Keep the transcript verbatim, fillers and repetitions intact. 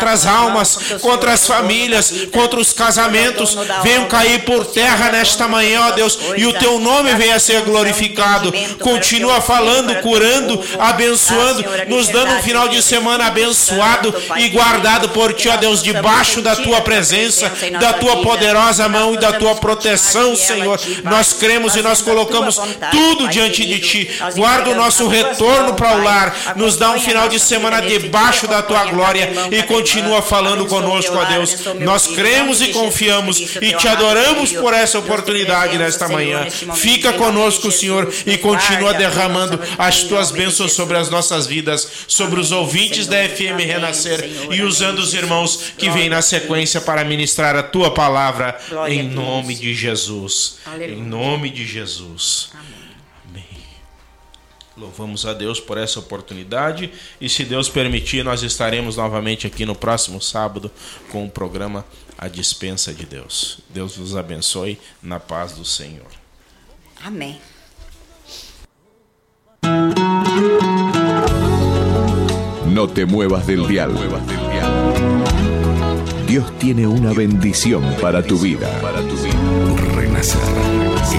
contra as almas, contra as famílias, contra os casamentos, venham cair por terra nesta manhã, ó Deus, e o teu nome venha a ser glorificado. Continua falando, curando, abençoando, nos dando um final de semana abençoado e guardado por ti, ó Deus, debaixo da tua presença, da tua poderosa mão e da tua proteção, Senhor. Nós cremos e nós colocamos tudo diante de ti. Guarda o nosso retorno para o lar, nos dá um final de semana debaixo da tua glória e continua falando conosco, ó Deus. Nós cremos e confiamos e te adoramos por essa oportunidade nesta manhã. Fica conosco, Senhor, e continua derramando as tuas bênçãos sobre as nossas vidas, sobre os ouvintes da F M Renascer e usando os irmãos que vêm na sequência para ministrar a tua palavra, em nome de Jesus. Em nome de Jesus. Amém. Louvamos a Deus por essa oportunidade e, se Deus permitir, nós estaremos novamente aqui no próximo sábado com o programa A Dispensa de Deus. Deus vos abençoe na paz do Senhor. Amém. No te muevas del dial. Dios tiene una bendición para tu vida. Renacer.